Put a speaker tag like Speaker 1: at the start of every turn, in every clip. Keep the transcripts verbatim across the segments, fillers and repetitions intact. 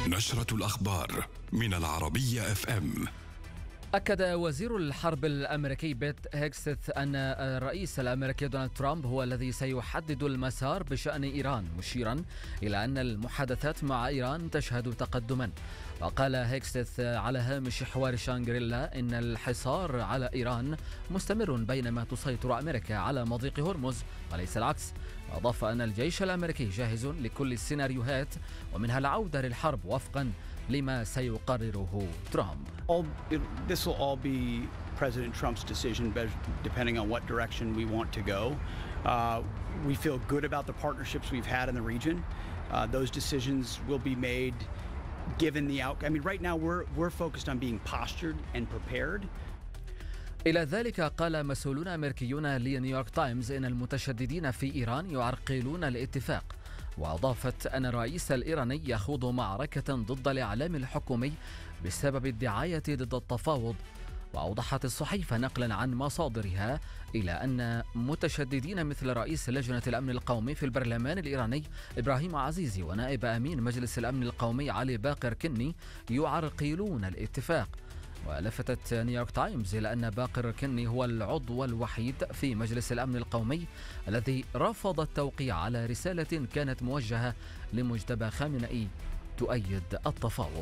Speaker 1: نشرة الأخبار من العربية اف ام.
Speaker 2: أكد وزير الحرب الأمريكي بيت هيكستث أن الرئيس الأمريكي دونالد ترامب هو الذي سيحدد المسار بشأن إيران، مشيرا إلى أن المحادثات مع إيران تشهد تقدما. وقال هيكستث على هامش حوار شانغريلا إن الحصار على إيران مستمر بينما تسيطر أمريكا على مضيق هرمز وليس العكس. وأضاف أن الجيش الأمريكي جاهز لكل السيناريوهات ومنها العودة للحرب وفقا لما سيقرره ترامب.
Speaker 3: All, it, this will all be President Trump's decision, depending on what direction we want to go. Uh, we feel good about the partnerships we've had in the region. Uh, those decisions will be made given the outcome. I mean, right now we're we're focused on being postured and prepared.
Speaker 2: إلى ذلك قال مسؤولون أمريكيون لنيويورك تايمز إن المتشددين في إيران يعرقلون الاتفاق. وأضافت أن الرئيس الإيراني يخوض معركة ضد الإعلام الحكومي بسبب الدعاية ضد التفاوض. وأوضحت الصحيفة نقلا عن مصادرها إلى أن متشددين مثل رئيس لجنة الأمن القومي في البرلمان الإيراني إبراهيم عزيزي ونائب أمين مجلس الأمن القومي علي باقر كني يعرقلون الاتفاق. ولفتت نيويورك تايمز إلى أن باقر كني هو العضو الوحيد في مجلس الأمن القومي الذي رفض التوقيع على رسالة كانت موجهة لمجتبى خامنئي تؤيد التفاوض.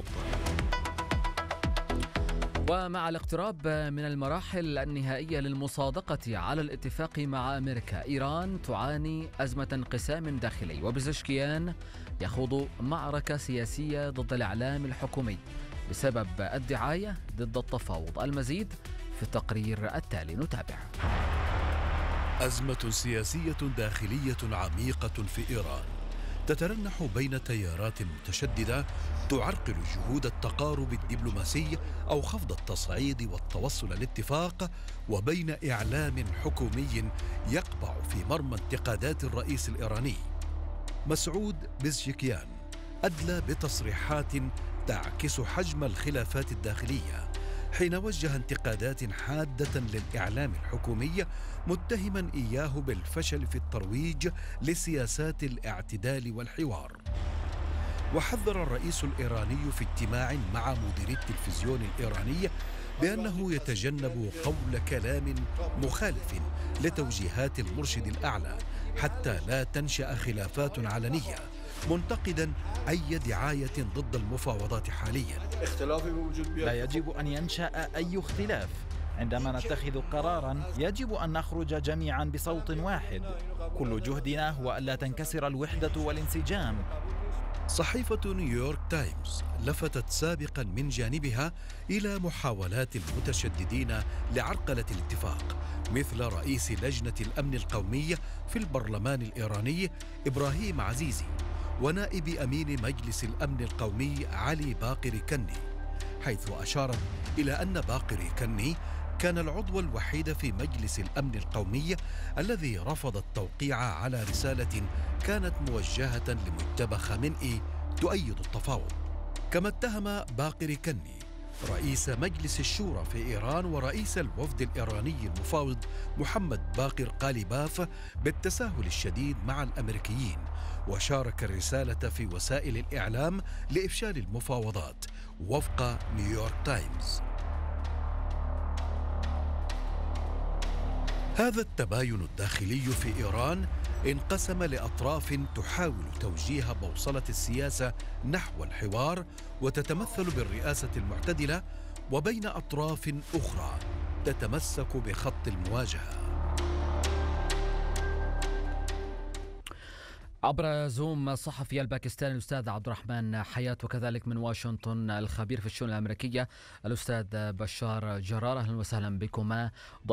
Speaker 2: ومع الاقتراب من المراحل النهائية للمصادقة على الاتفاق مع أمريكا، إيران تعاني أزمة انقسام داخلي، وبزشكيان يخوض معركة سياسية ضد الإعلام الحكومي بسبب الدعاية ضد التفاوض. المزيد في التقرير التالي، نتابع.
Speaker 4: أزمة سياسية داخلية عميقة في إيران تترنح بين تيارات متشددة تعرقل جهود التقارب الدبلوماسي أو خفض التصعيد والتوصل لاتفاق، وبين إعلام حكومي يقبع في مرمى انتقادات الرئيس الإيراني. مسعود بزشكيان أدلى بتصريحات تعكس حجم الخلافات الداخلية حين وجه انتقادات حادة للإعلام الحكومي، متهما إياه بالفشل في الترويج لسياسات الاعتدال والحوار. وحذر الرئيس الإيراني في اجتماع مع مدير التلفزيون الإيراني بأنه يتجنب قول كلام مخالف لتوجيهات المرشد الأعلى حتى لا تنشأ خلافات علنية، منتقدا أي دعاية ضد المفاوضات حاليا.
Speaker 5: لا يجب أن ينشأ أي اختلاف. عندما نتخذ قرارا يجب أن نخرج جميعا بصوت واحد. كل جهدنا هو ألا تنكسر الوحدة والانسجام.
Speaker 4: صحيفة نيويورك تايمز لفتت سابقا من جانبها إلى محاولات المتشددين لعرقلة الاتفاق، مثل رئيس لجنة الأمن القومي في البرلمان الإيراني إبراهيم عزيزي ونائب أمين مجلس الأمن القومي علي باقر كني، حيث أشارت إلى أن باقر كني كان العضو الوحيد في مجلس الأمن القومي الذي رفض التوقيع على رسالة كانت موجهة لمجتبى خامنئي تؤيد التفاوض. كما اتهم باقر كني رئيس مجلس الشورى في إيران ورئيس الوفد الإيراني المفاوض محمد باقر قاليباف بالتساهل الشديد مع الأمريكيين، وشارك الرسالة في وسائل الإعلام لإفشال المفاوضات وفق نيويورك تايمز. هذا التباين الداخلي في إيران انقسم لأطراف تحاول توجيه بوصلة السياسة نحو الحوار وتتمثل بالرئاسة المعتدلة، وبين أطراف أخرى تتمسك بخط المواجهة.
Speaker 2: عبر زوم الصحفي الباكستاني الأستاذ عبد الرحمن حياة، وكذلك من واشنطن الخبير في الشؤون الأمريكية الأستاذ بشار جرار. أهلا وسهلا بكما.